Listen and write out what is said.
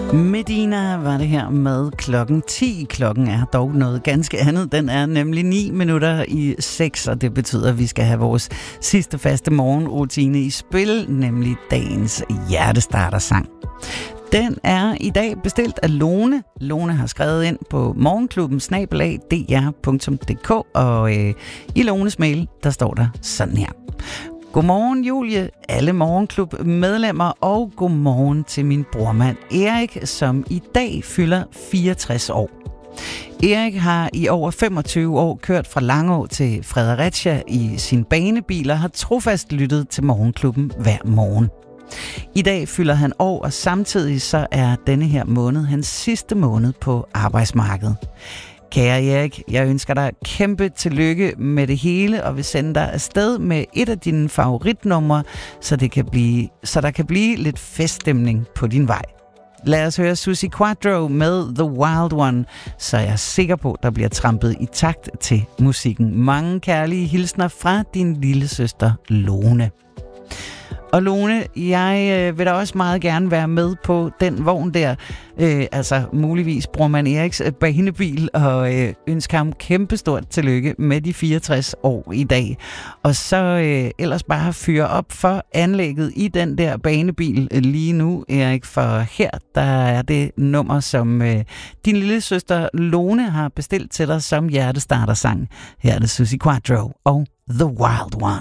Medina var det her med klokken 10. Klokken er dog noget ganske andet. Den er nemlig 9:09, og det betyder, at vi skal have vores sidste faste morgenrutine i spil, nemlig dagens hjertestartersang. Den er i dag bestilt af Lone. Lone har skrevet ind på morgenklubben@dr.dk, og i Lones mail, der står der sådan her. Godmorgen Julie, alle morgenklub-medlemmer, og godmorgen til min brormand Erik, som i dag fylder 64 år. Erik har i over 25 år kørt fra Langå til Fredericia i sin banebil og har trofast lyttet til morgenklubben hver morgen. I dag fylder han år, og samtidig så er denne her måned hans sidste måned på arbejdsmarkedet. Kære Erik, jeg ønsker dig kæmpe tillykke med det hele, og vil sende dig afsted med et af dine favoritnumre, så der kan blive lidt feststemning på din vej. Lad os høre Suzi Quatro med The Wild One, så jeg er sikker på, at der bliver trampet i takt til musikken. Mange kærlige hilsner fra din lille søster Lone. Og Lone, jeg vil da også meget gerne være med på den vogn der, altså muligvis brormand Eriks banebil, og ønske ham kæmpestort tillykke med de 64 år i dag. Og så ellers bare fyre op for anlægget i den der banebil lige nu, Erik, for her der er det nummer, som din lille søster Lone har bestilt til dig som hjertestartersang. Her er det Suzi Quatro og The Wild One.